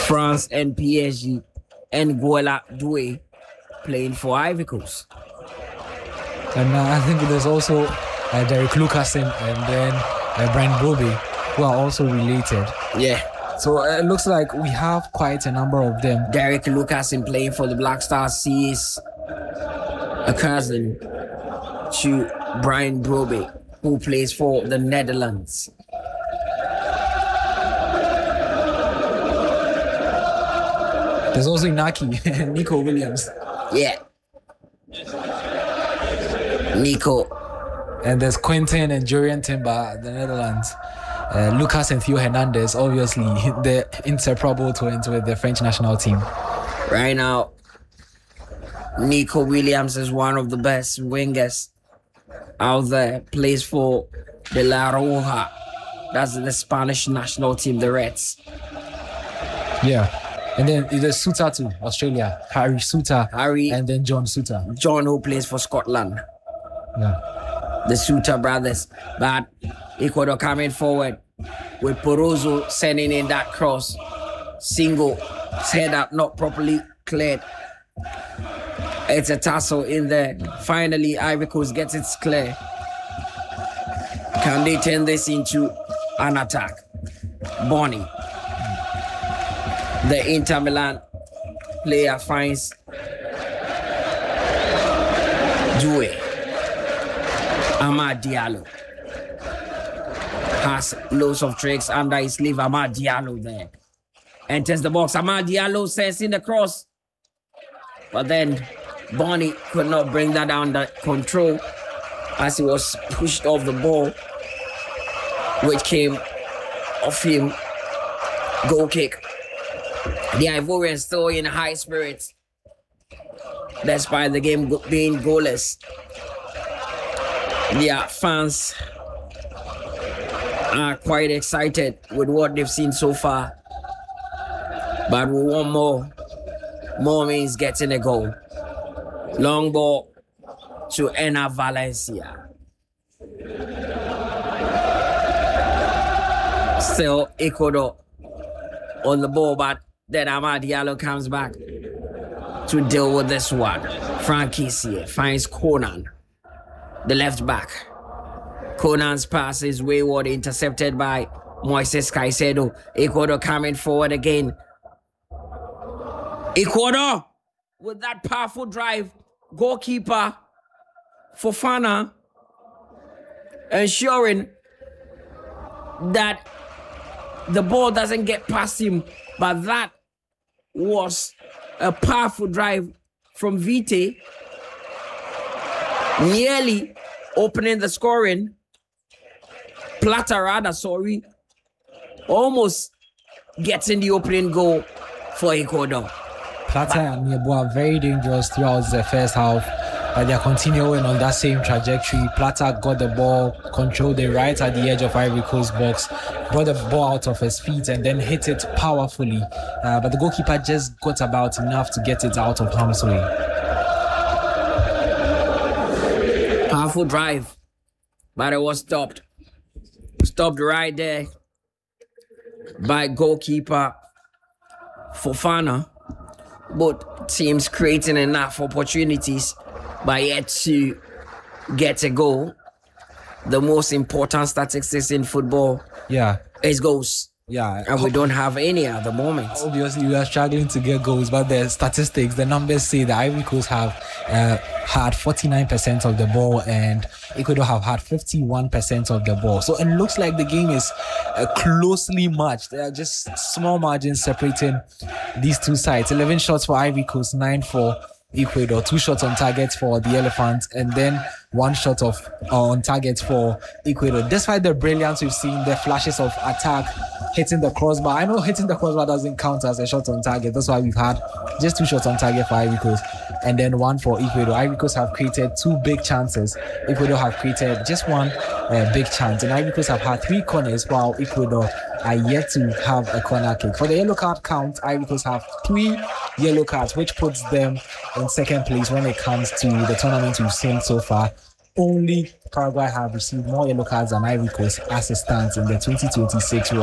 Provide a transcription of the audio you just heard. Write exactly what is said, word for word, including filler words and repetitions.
France and P S G, and Guela Doué playing for Ivory Coast. And uh, I think there's also uh, Derek Lucasen and then uh, Brian Broby, who are also related. Yeah. So uh, it looks like we have quite a number of them. Derek Lucasen playing for the Black Stars. He is a cousin to Brian Broby, who plays for the Netherlands. There's also Inaki, Nico Williams. Yeah. Nico. And there's Quentin and Jurien Timber, the Netherlands. Uh, Lucas and Theo Hernandez, obviously, the inseparable twins with the French national team. Right now, Nico Williams is one of the best wingers out there. Plays for the La Roja. That's the Spanish national team, the Reds. Yeah. And then there's Suter too, Australia. Harry Suter. Harry. And then John Suter. John, who plays for Scotland. Yeah. The Suter brothers. But Ecuador coming forward with Porozo sending in that cross. Single. Head up, not properly cleared. It's a tussle in there. Finally, Ivory Coast gets it clear. Can they turn this into an attack? Bonnie. The Inter Milan player finds Doué. Amad Diallo has loads of tricks under his sleeve. Amad Diallo there enters the box. Amad Diallo sends in the cross, but then Bonnie could not bring that under control as he was pushed off the ball, which came off him. Goal kick. The Ivorians still in high spirits, despite the game being goalless. Their fans are quite excited with what they've seen so far, but we want more. More means getting a goal. Long ball to Enner Valencia. Still Ecuador on the ball, but then Amad Diallo comes back to deal with this one. Frankisi finds Conan, the left back. Conan's pass is wayward, intercepted by Moises Caicedo. Ecuador coming forward again. Ecuador with that powerful drive. Goalkeeper Fofana ensuring that the ball doesn't get past him, but that was a powerful drive from Vite, nearly opening the scoring. Plata rather, sorry, almost getting the opening goal for Ecuador. Plata and Yeboah are very dangerous throughout the first half, but they're continuing on that same trajectory. Plata got the ball, controlled it right at the edge of Ivory Coast box, brought the ball out of his feet and then hit it powerfully. Uh, but the goalkeeper just got about enough to get it out of harm's way. Powerful drive, but it was stopped. Stopped right there by goalkeeper Fofana. Both teams creating enough opportunities, but yet to get a goal. The most important statistics in football Yeah. is goals. Yeah. And we don't have any at the moment. Obviously, we are struggling to get goals, but the statistics, the numbers say that Ivory Coast have uh, had forty-nine percent of the ball and Ecuador have had fifty-one percent of the ball. So it looks like the game is uh, closely matched. There are just small margins separating these two sides. eleven shots for Ivory Coast, nine for Ecuador, two shots on target for the Elephants, and then one shot of uh, on target for Ecuador. Despite the brilliance we've seen, the flashes of attack, hitting the crossbar. I know hitting the crossbar doesn't count as a shot on target. That's why we've had just two shots on target for Ivory Coast and then one for Ecuador. Ivory Coast have created two big chances. Ecuador have created just one uh, big chance. And Ivory Coast have had three corners while Ecuador are yet to have a corner kick. For the yellow card count, Ivory Coast have three yellow cards, which puts them in second place when it comes to the tournament we've seen so far. Only Paraguay have received more yellow cards than Ivory Coast as it stands in the twenty twenty-six World